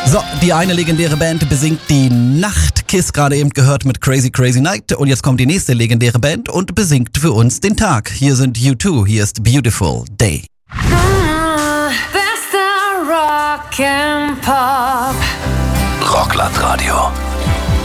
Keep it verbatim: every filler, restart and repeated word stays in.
So, die eine legendäre Band besingt die Nacht. Kiss gerade eben gehört mit Crazy Crazy Night. Und jetzt kommt die nächste legendäre Band und besingt für uns den Tag. Hier sind U zwei, hier ist Beautiful Day. Ah, bester Rock and Pop. Rockland Radio.